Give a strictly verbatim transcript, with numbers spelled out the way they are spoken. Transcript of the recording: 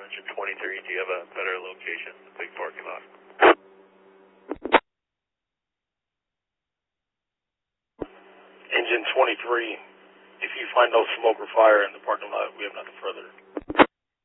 engine twenty-three, do you have a better location, the big parking lot? Engine twenty-three, if you find no smoke or fire in the parking lot, we have nothing further.